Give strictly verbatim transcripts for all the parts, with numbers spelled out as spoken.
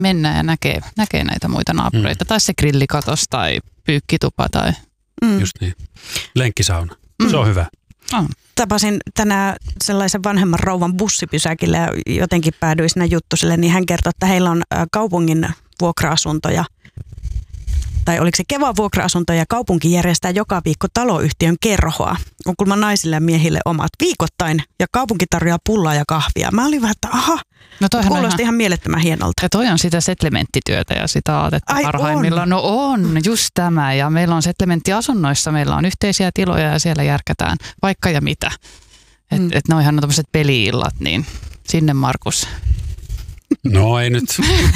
mennään ja näkee, näkee näitä muita naapureita. Mm. Tai se grillikatos tai pyykkitupa tai... Mm. Just niin. Lenkkisauna. Mm. Se on hyvä. On. Tapasin tänään sellaisen vanhemman rouvan bussipysäkillä ja jotenkin päädyin siinä juttusille, niin hän kertoi, että heillä on kaupungin vuokra-asuntoja, tai oliko se Kevan vuokra-asunto, ja kaupunki järjestää joka viikko taloyhtiön kerhoa. On kuulemma naisille ja miehille omat viikoittain, ja kaupunki tarjoaa pullaa ja kahvia. Mä olin vähän, että aha, no kuulosti ihan, ihan mielettömän hienolta. Ja toi on sitä setlementtityötä ja sitä aatetta Ai parhaimmillaan. on. No on, just tämä. Ja meillä on setlementtiasunnoissa, meillä on yhteisiä tiloja ja siellä järkätään vaikka ja mitä. Että mm. et ne on ihan tämmöiset peli-illat, niin sinne Markus. No ei nyt.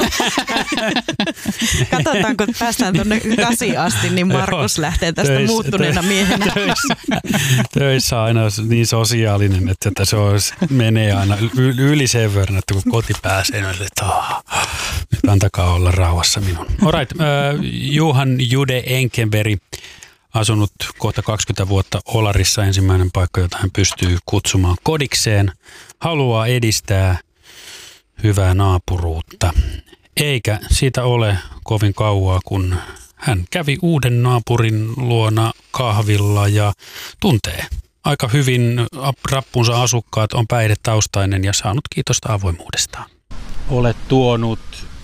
Katsotaan, kun päästään tuonne kasi asti, niin Markus lähtee tästä töissä, muuttuneena miehenä. Töissä, töissä aina niin sosiaalinen, että se olisi, menee aina yli sen verran, että kun koti pääsee, niin että oh, nyt antakaa olla rauhassa minun. Alright, äh, Johan Jude Enkenberg, asunut kohta kaksikymmentä vuotta Olarissa, ensimmäinen paikka, jota hän pystyy kutsumaan kodikseen, haluaa edistää hyvää naapuruutta. Eikä siitä ole kovin kauaa, kun hän kävi uuden naapurin luona kahvilla ja tuntee aika hyvin rappunsa asukkaat, on päihdetaustainen ja saanut kiitosta avoimuudestaan. Olet tuonut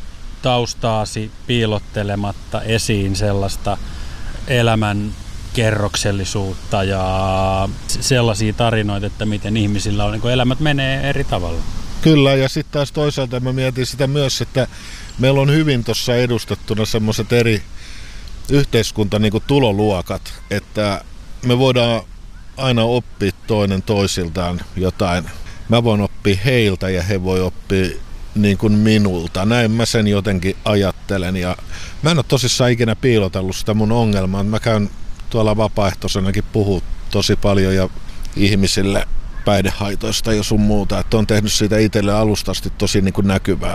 taustaasi piilottelematta esiin sellaista elämän kerroksellisuutta ja sellaisia tarinoita, että miten ihmisillä on, niin kun elämät menee eri tavalla. Kyllä, ja sitten taas toisaalta mä mietin sitä myös, että meillä on hyvin tuossa edustettuna semmoiset eri yhteiskunta niin kuin tuloluokat, että me voidaan aina oppia toinen toisiltaan jotain. Mä voin oppia heiltä ja he voi oppia niin kuin minulta. Näin mä sen jotenkin ajattelen, ja mä en ole tosissaan ikinä piilotellut sitä mun ongelmaa. Mä käyn tuolla vapaaehtoisenakin puhua tosi paljon ja ihmisille päihdehaitoista ja sun muuta, että on tehnyt siitä itselle alusta asti tosi niin kuin näkyvää.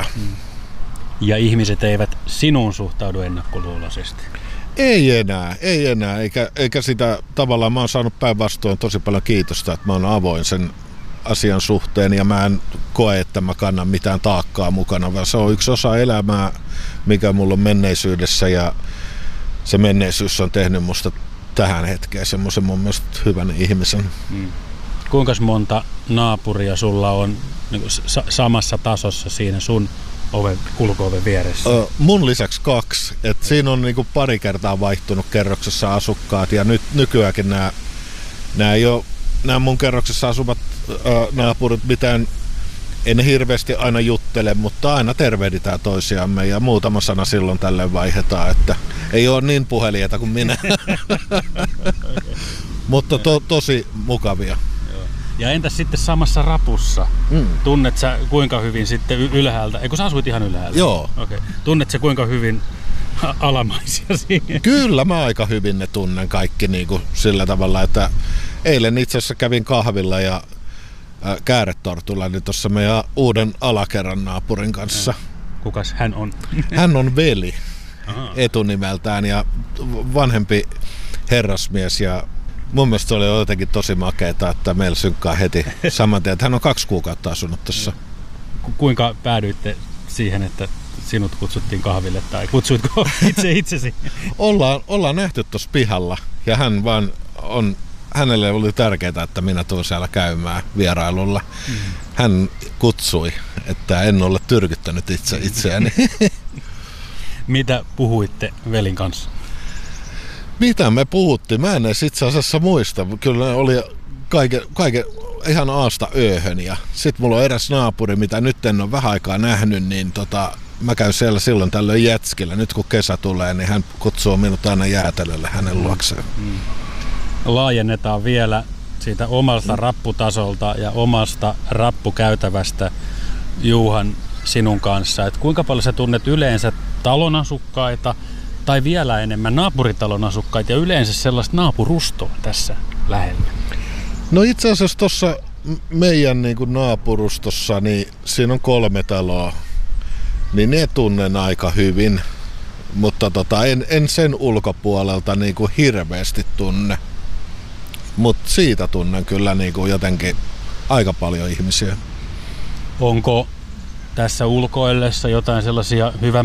Ja ihmiset eivät sinuun suhtaudu ennakkoluuloisesti? Ei enää, ei enää, eikä, eikä sitä tavallaan, mä oon saanut päinvastoin tosi paljon kiitosta, että mä oon avoin sen asian suhteen ja mä en koe, että mä kannan mitään taakkaa mukana, vaan se on yksi osa elämää, mikä mulla on menneisyydessä, ja se menneisyys on tehnyt musta tähän hetkeen semmoisen mun mielestä hyvän ihmisen. Hmm. Kuinka monta naapuria sulla on niin kuin samassa tasossa siinä sun oven, ulko-oven vieressä? Ö, mun lisäksi kaksi. Et siinä on niin kuin pari kertaa vaihtunut kerroksessa asukkaat, ja nyt nykyäänkin nämä, nämä, jo, nämä mun kerroksessa asuvat ö, naapurit mitään, en hirveästi aina juttele, mutta aina tervehditään toisiamme ja muutama sana silloin tällöin vaihdetaan, että ei ole niin puhelijoita kuin minä. Mutta to, tosi mukavia. Ja entäs sitten samassa rapussa? Mm. Tunnet sä kuinka hyvin sitten ylhäältä? Eikö sä asuit ihan ylhäällä? Joo. Okay. Tunnet sä kuinka hyvin alamaisia siihen? Kyllä mä aika hyvin ne tunnen kaikki niin kuin sillä tavalla, että eilen itse asiassa kävin kahvilla ja äh, Kääretortulla niin tuossa meidän uuden alakerran naapurin kanssa. Kukas hän on? Hän on Veli. Aha. Etunimeltään ja vanhempi herrasmies, ja mun mielestä se oli jotenkin tosi makeeta, että meillä synkkaa heti saman tien, että hän on kaksi kuukautta asunut tuossa. Kuinka päädyitte siihen, että sinut kutsuttiin kahville, tai kutsuitko itse itsesi? ollaan, ollaan nähty tuossa pihalla, ja hän vaan on, hänelle oli tärkeää, että minä tuun siellä käymään vierailulla. Mm-hmm. Hän kutsui, että en ole tyrkyttänyt itse itseäni. Mitä puhuitte velin kanssa? Mitä me puhuttiin? Mä en edes itse asiassa muista. Kyllä oli kaiken, kaiken ihan aasta ööhön. Ja sit mulla on eräs naapuri, mitä nyt en ole vähän aikaa nähnyt, niin tota, mä käyn siellä silloin tällöin Jätskillä. Nyt kun kesä tulee, niin hän kutsuu minut aina jäätelölle hänen luokseen. Mm. Laajennetaan vielä siitä omalta rapputasolta ja omasta rappukäytävästä, Juhan, sinun kanssa. Et kuinka paljon sä tunnet yleensä talon asukkaita, tai vielä enemmän naapuritalon asukkaita ja yleensä sellaista naapurustoa tässä lähellä? No itse asiassa tuossa meidän niin kuin naapurustossa, niin siinä on kolme taloa, niin ne tunnen aika hyvin, mutta tota, en, en sen ulkopuolelta niin kuin hirveästi tunne, mutta siitä tunnen kyllä niin kuin jotenkin aika paljon ihmisiä. Onko tässä ulkoillessa jotain sellaisia hyvän